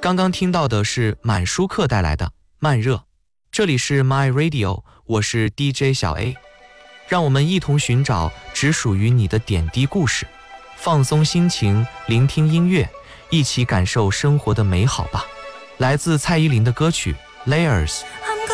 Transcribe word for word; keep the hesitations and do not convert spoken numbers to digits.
刚刚听到的是满舒克带来的《慢热》，这里是 My Radio， 我是 D J 小 A， 让我们一同寻找只属于你的点滴故事，放松心情，聆听音乐，一起感受生活的美好吧。来自蔡依林的歌曲 Layers。